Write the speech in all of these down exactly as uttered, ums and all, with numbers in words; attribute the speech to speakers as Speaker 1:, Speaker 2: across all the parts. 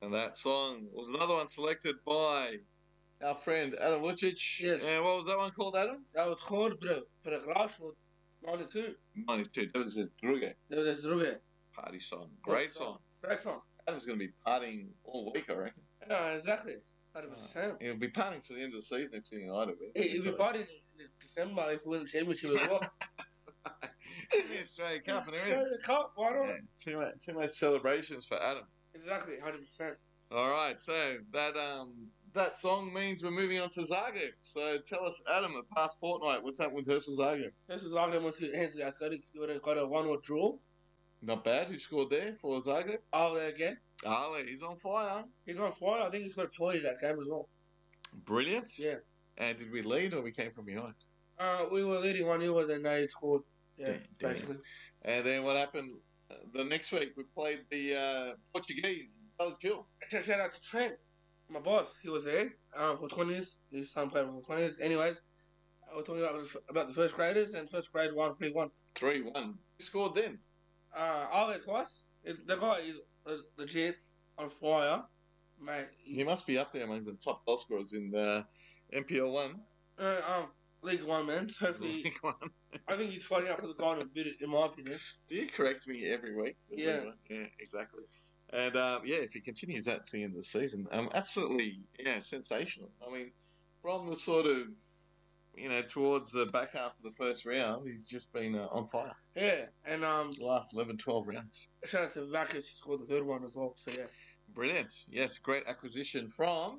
Speaker 1: And that song was another one selected by our friend Adam Lucic.
Speaker 2: Yes.
Speaker 1: And what was that one called, Adam?
Speaker 2: Dat was gewoon Pregrashwood ninety-two.
Speaker 1: ninety-two. That was his Druge.
Speaker 2: Dat was Druge.
Speaker 1: Party song. Great song.
Speaker 2: Great song.
Speaker 1: Adam's going to be partying all week, I reckon.
Speaker 2: Yeah, exactly. one hundred percent.
Speaker 1: He'll be partying till the end of the season if United win.
Speaker 2: He'll be partying in December if we win the championship as well.
Speaker 1: The Australian Cup and everything.
Speaker 2: Australian Cup, why not?
Speaker 1: Yeah, too much, too much celebrations for Adam.
Speaker 2: Exactly, one hundred percent.
Speaker 1: All right, so that um that song means we're moving on to Zagreb. So tell us, Adam, the past fortnight, what's happened with Herschel Zagreb?
Speaker 2: Herschel Zagreb went to hands to the Athletics. He would have got a one-or draw.
Speaker 1: Not bad. Who scored there for Zagreb?
Speaker 2: Ale again.
Speaker 1: Ale, he's on fire.
Speaker 2: He's on fire. I think he's got a penalty that game as well.
Speaker 1: Brilliant.
Speaker 2: Yeah.
Speaker 1: And did we lead or we came from behind?
Speaker 2: Uh, we were leading one nil, and they scored. Yeah,
Speaker 1: Damn, damn.
Speaker 2: basically.
Speaker 1: And then what happened? Uh, the next week we played the uh, Portuguese. Belgium.
Speaker 2: Shout out to Trent, my boss. He was there uh, for twenties. His son played for twenties. Anyways, I was talking about, about the first graders, and first grade won three one.
Speaker 1: three one. Who scored then?
Speaker 2: Uh, Ale twice. It, the guy is uh, legit on fire, mate.
Speaker 1: He must be up there among the top goal scorers in the M P L one.
Speaker 2: Uh, um, League One, man. So hopefully,
Speaker 1: League one.
Speaker 2: I think he's fighting out for the golden boot, in my opinion.
Speaker 1: Do you correct me every week?
Speaker 2: Yeah.
Speaker 1: Yeah, exactly. And um, yeah, if he continues that to the end of the season, um, absolutely, yeah, sensational. I mean, from the sort of, you know, towards the back half of the first round, he's just been uh, on fire.
Speaker 2: Yeah, and um,
Speaker 1: The last eleven, twelve rounds.
Speaker 2: shout out to Vakic, who scored the third one as well. So yeah,
Speaker 1: Brilliant. Yes, great acquisition from,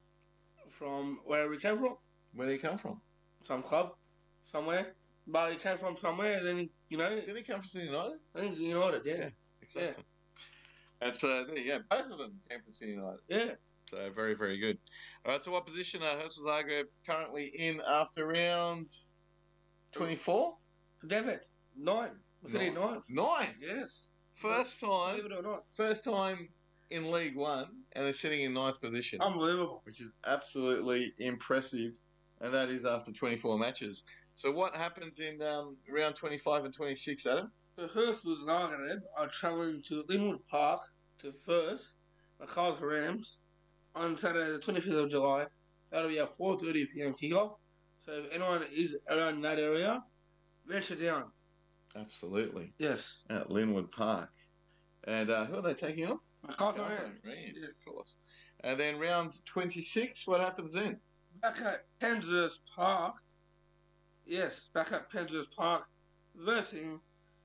Speaker 2: from where we came from,
Speaker 1: where did he come from?
Speaker 2: some club, somewhere. But he came from somewhere, and then he, you know,
Speaker 1: Did he come from City United?
Speaker 2: I think United, yeah,
Speaker 1: Exactly. And so, there you go. Both of them came from City United.
Speaker 2: yeah.
Speaker 1: So, very, very good. All right, so what position are Herschel Zagreb currently in after round twenty-four?
Speaker 2: David, nine. Was it
Speaker 1: Nine.
Speaker 2: ninth?
Speaker 1: Nine.
Speaker 2: Yes.
Speaker 1: First time,
Speaker 2: Believe it or not,
Speaker 1: first time in League One, and they're sitting in ninth position,
Speaker 2: unbelievable.
Speaker 1: which is absolutely impressive, and that is after twenty-four matches. So what happens in um, round twenty-five and twenty-six, Adam?
Speaker 2: The Herschel Zagreb are travelling to Linwood Park to first the Carls Rams on Saturday the twenty-fifth of July. That'll be at four thirty p m kickoff. So if anyone is around that area, venture down.
Speaker 1: Absolutely.
Speaker 2: Yes.
Speaker 1: At Linwood Park. And uh, who are they taking on?
Speaker 2: Carls
Speaker 1: Carlton
Speaker 2: Rams.
Speaker 1: Rams,
Speaker 2: Yes.
Speaker 1: of course. And then round twenty-six, what happens then?
Speaker 2: Back at Penshurst Park. Yes, back at Penshurst Park versus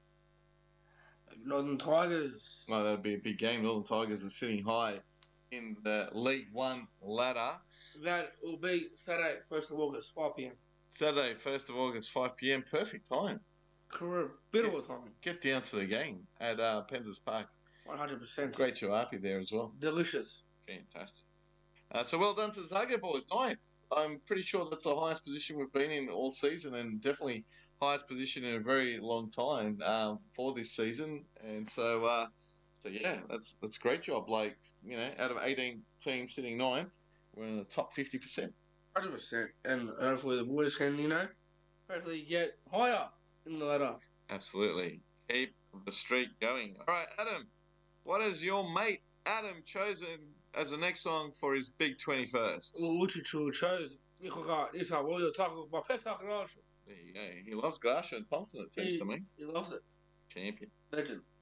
Speaker 2: Northern Tigers.
Speaker 1: Well, that'd be a big game. Northern Tigers are sitting high in the League One ladder.
Speaker 2: That will be Saturday, first of August, five p m.
Speaker 1: Saturday, first of August, five p m. Perfect time.
Speaker 2: Career, bit of a time.
Speaker 1: Get down to the game at uh, Penshurst Park.
Speaker 2: one hundred percent.
Speaker 1: Great Joapi there as well.
Speaker 2: Delicious.
Speaker 1: Fantastic. Uh, so well done to the Zagreb boys. Ninth. I'm pretty sure that's the highest position we've been in all season, and definitely highest position in a very long time um, for this season. And so, uh, so yeah, that's that's a great job. Like, you know, out of eighteen teams sitting ninth, we're in the top fifty percent.
Speaker 2: one hundred percent. And hopefully the boys can, you know, hopefully get higher in the ladder.
Speaker 1: Absolutely. Keep the streak going. All right, Adam, what has your mate Adam chosen as the next song for his big twenty-first?
Speaker 2: Lucic chose Nikola Isa Royal Taco by Petar Garage.
Speaker 1: There you go. He loves Garsha and Thompson, it seems
Speaker 2: He-
Speaker 1: to me.
Speaker 2: He loves it.
Speaker 1: Champion.
Speaker 2: Legend.